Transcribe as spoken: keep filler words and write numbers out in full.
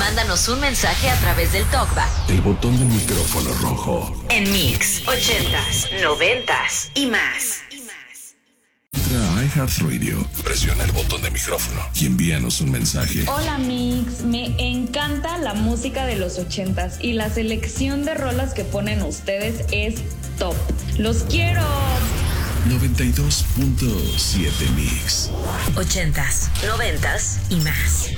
Mándanos un mensaje a través del TalkBack. El botón del micrófono rojo. En Mix, ochentas, noventas y más. Entra a iHeartRadio, presiona el botón de micrófono y envíanos un mensaje. Hola Mix, me encanta la música de los ochentas y la selección de rolas que ponen ustedes es top. ¡Los quiero! noventa y dos punto siete Mix. Ochentas, noventas y más.